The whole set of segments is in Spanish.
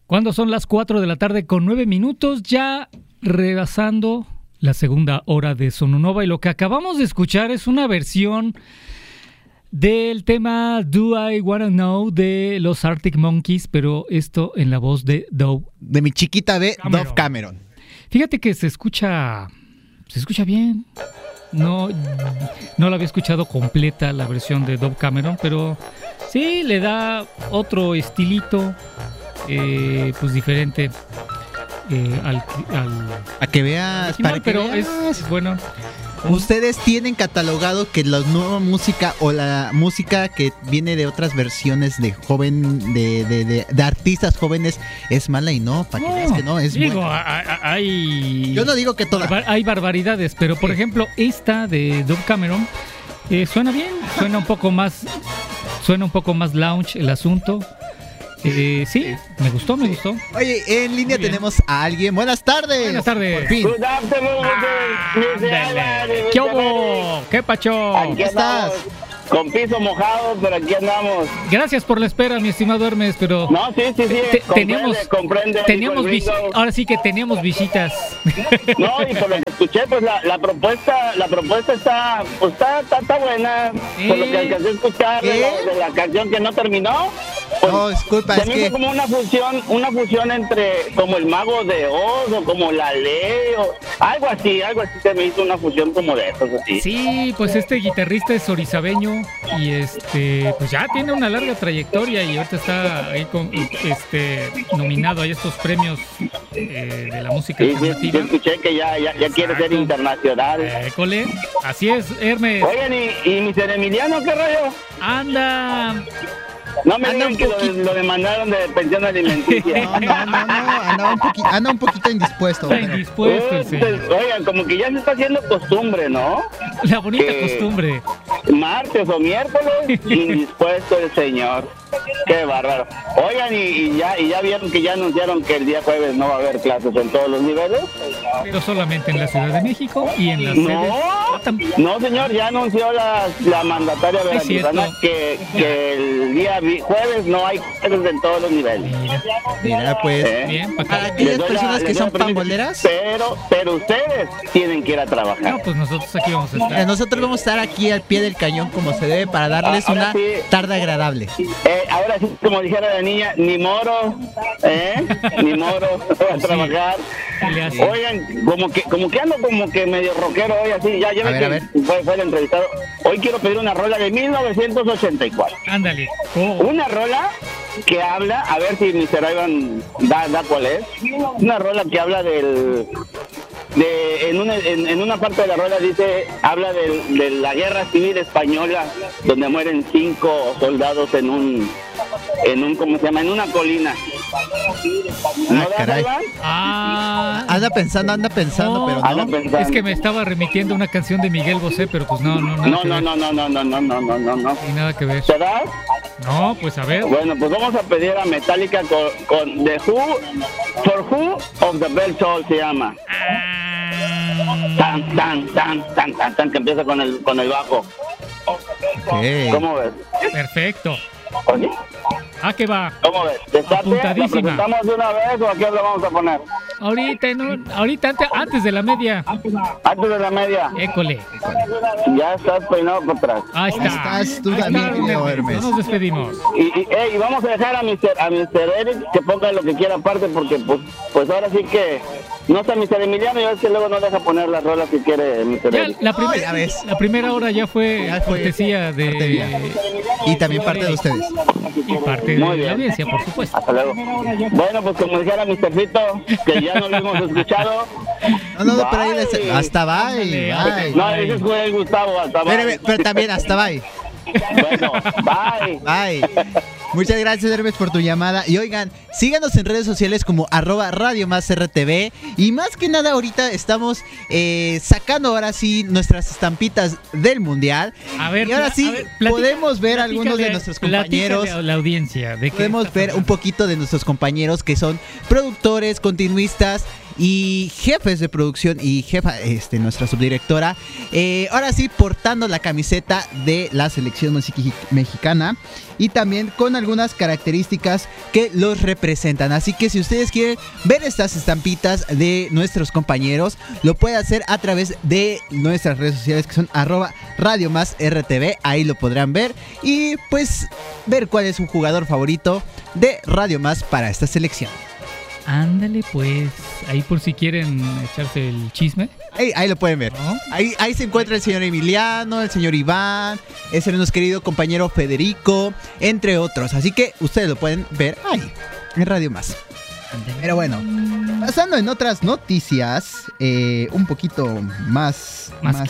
Cuando son las 4 de la tarde con 9 minutos, ya rebasando la segunda hora de Sononova, y lo que acabamos de escuchar es una versión del tema Do I Wanna Know de los Arctic Monkeys, pero esto en la voz de Dove. De mi chiquita de Dove Cameron. Fíjate que se escucha bien. No la había escuchado completa la versión de Dove Cameron, pero sí le da otro estilito, pues diferente a que veas, original, para que pero veas. es bueno. Ustedes tienen catalogado que la nueva música o la música que viene de otras versiones de de artistas jóvenes es mala, y no, para que veas que no, es digo, buena. hay... Yo no digo que toda. Hay barbaridades, pero por ejemplo, esta de Dove Cameron suena bien, suena un poco más lounge el asunto. Sí, me gustó. Oye, en línea tenemos a alguien. Buenas tardes. Buenas tardes. Por fin. Good afternoon, ¿Qué hubo? ¿Qué pacho? Aquí estás. Con piso mojado, pero aquí andamos. Gracias por la espera, mi estimado Hermes, pero... No, sí. Comprende. Ahora sí que teníamos visitas. No, y por lo que escuché, pues la propuesta está buena. Por lo que alcancé a escuchar de la canción que no terminó. Pues, no, disculpa, es que como una fusión entre como el Mago de Oz o como la Ley o algo así se me hizo una fusión como de esos así. Sí, pues este guitarrista es orizabeño y pues ya tiene una larga trayectoria y ahorita está ahí nominado a estos premios de la música alternativa. Sí, escuché que ya quiere ser internacional. École, así es, Hermes. Oigan, ¿y mi Ser Emiliano qué rollo? Anda. No me digan que lo demandaron de pensión alimenticia. No, anda un poquito indispuesto. Está indispuesto, sí. Oigan, como que ya se está haciendo costumbre, ¿no? La bonita costumbre. Martes o miércoles, indispuesto el señor. Qué bárbaro. Oigan, y ya vieron que ya anunciaron que el día jueves no va a haber clases en todos los niveles. Pero solamente en la Ciudad de México y en las sedes. No, señor, ya anunció la mandataria veracruzana que el día jueves no hay clases en todos los niveles. Mira, pues. Bien, para aquellas personas que son pamboleras. Pero ustedes tienen que ir a trabajar. No, pues nosotros aquí vamos a estar. Nosotros vamos a estar aquí al pie del cañón como se debe para darles una tarde agradable. Ahora sí, como dijera la niña, ni moro a trabajar. Oigan, como que ando como que medio rockero hoy, así, ya ves que fue el entrevistado. Hoy quiero pedir una rola de 1984. Ándale. Una rola que habla, a ver si Mr. Ivan da cuál es. Una rola que habla en una parte de la rola habla de la guerra civil española, donde mueren 5 soldados en un ¿cómo se llama? En una colina. ¿No caray. Anda pensando, pero no. Anda pensando. Es que me estaba remitiendo una canción de Miguel Bosé, pero pues no. No. Sin nada que ver. ¿Te das? No, pues a ver. Bueno, pues vamos a pedir a Metallica con The Who, For Who of the Bell Soul se llama. Tan, que empieza con el bajo. Okay. ¿Cómo ves? Perfecto. ¿Oye? ¿Qué va? ¿Cómo ves? Apuntadísima. ¿La presentamos de una vez o a qué lo vamos a poner? Ahorita antes de la media. Antes de la media. École. Ya estás peinado por atrás. Ahí estás tú también, Hermes. No nos despedimos. Y vamos a dejar a Mr. Eric que ponga lo que quiera aparte, porque pues ahora sí que no está Mr. Emiliano, y es que luego no deja poner las rolas que quiere Mr. Eric. La primera hora ya fue cortesía de... Y también parte de ustedes. Y parte de la audiencia, por supuesto. Hasta luego. Bueno, pues como dijera Mr. Fito, que ya nos hemos escuchado. No, pero ahí hasta bye. No, ese es Gustavo, hasta bye. Pero también hasta bye. Bueno, bye. Muchas gracias, Hermes, por tu llamada. Y oigan, síganos en redes sociales como @Radio Más RTV. Y más que nada, ahorita estamos sacando ahora sí nuestras estampitas del Mundial. A ver, y ahora sí podemos ver algunos de nuestros compañeros. La audiencia. Podemos ver un poquito de nuestros compañeros que son productores, continuistas y jefes de producción y jefa, nuestra subdirectora, ahora sí portando la camiseta de la selección mexicana y también con algunas características que los representan. Así que si ustedes quieren ver estas estampitas de nuestros compañeros, lo pueden hacer a través de nuestras redes sociales, que son @Radio Más RTV. Ahí lo podrán ver y pues ver cuál es su jugador favorito de Radio Más para esta selección. Ándale, pues, ahí por si quieren echarse el chisme. Ahí lo pueden ver, ¿no? Ahí se encuentra el señor Emiliano, el señor Iván, ese nuestro querido compañero Federico, entre otros. Así que ustedes lo pueden ver ahí, en Radio Más. Ándale. Pero bueno, pasando en otras noticias, un poquito más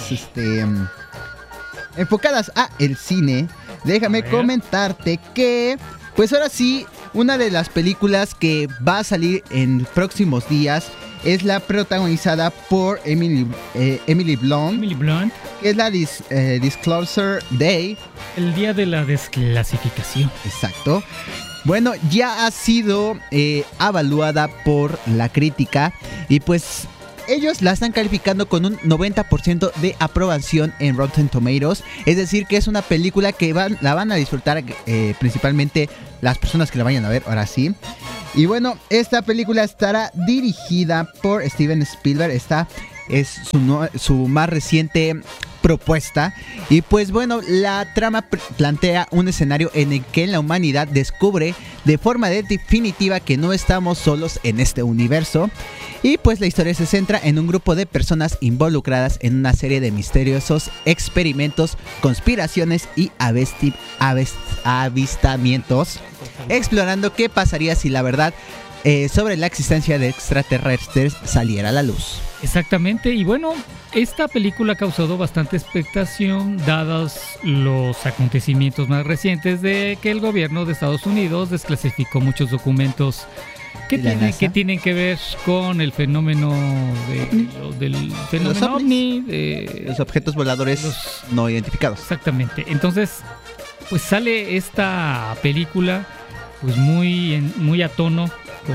enfocadas a el cine, déjame comentarte que, pues ahora sí, una de las películas que va a salir en próximos días es la protagonizada por Emily Blunt, que es la Disclosure Day. El día de la desclasificación. Exacto. Bueno, ya ha sido evaluada por la crítica y pues ellos la están calificando con un 90% de aprobación en Rotten Tomatoes. Es decir, que es una película que la van a disfrutar principalmente las personas que la vayan a ver, ahora sí. Y bueno, esta película estará dirigida por Steven Spielberg. Esta es su más reciente propuesta. Y pues bueno, la trama plantea un escenario en el que la humanidad descubre de forma definitiva que no estamos solos en este universo. Y pues la historia se centra en un grupo de personas involucradas en una serie de misteriosos experimentos, conspiraciones y avistamientos, explorando qué pasaría si la verdad sobre la existencia de extraterrestres saliera a la luz. Exactamente, y bueno, esta película ha causado bastante expectación dados los acontecimientos más recientes de que el gobierno de Estados Unidos desclasificó muchos documentos que tienen que ver con el fenómeno del fenómeno ovni, los objetos voladores no identificados. Exactamente, entonces pues sale esta película pues muy a tono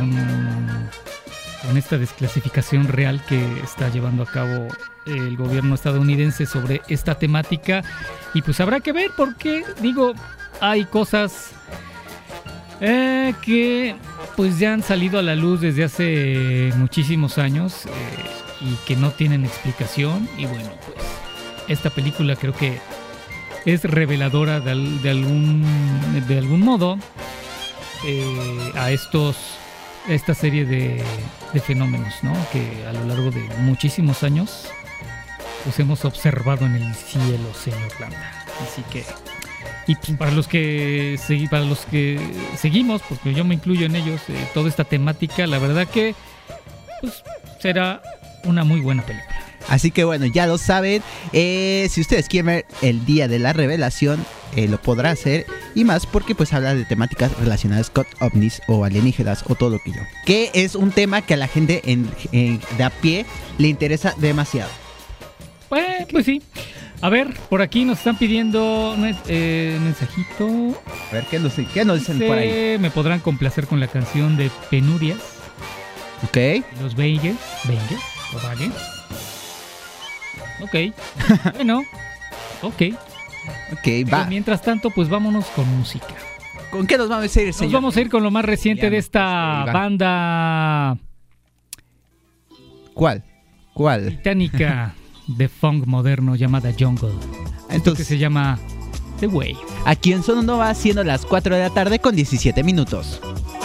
con esta desclasificación real que está llevando a cabo el gobierno estadounidense sobre esta temática. Y pues habrá que ver, porque digo, hay cosas que pues ya han salido a la luz desde hace muchísimos años y que no tienen explicación. Y bueno, pues esta película creo que es reveladora de algún modo a esta serie de fenómenos, ¿no? Que a lo largo de muchísimos años pues hemos observado en el cielo, señor Landa. Así que, y pues para los que seguimos, porque yo me incluyo en ellos, toda esta temática, la verdad que pues será una muy buena película. Así que bueno, ya lo saben, si ustedes quieren ver el día de la revelación, lo podrá hacer, y más porque pues habla de temáticas relacionadas con ovnis o alienígenas o todo aquello, que es un tema que a la gente de a pie le interesa demasiado. Pues sí. A ver, por aquí nos están pidiendo mensajito. A ver, ¿qué nos dicen por ahí? Me podrán complacer con la canción de Penurias. Ok. Los Vegas o Vague. Ok. Bueno. Ok, va. Mientras tanto, pues vámonos con música. ¿Con qué nos vamos a ir, señor? Nos vamos a ir con lo más reciente de esta banda. ¿Cuál? Británica de funk moderno llamada Jungle. Esto que se llama The Wave. Aquí en Sononova, siendo las 4 de la tarde con 17 minutos.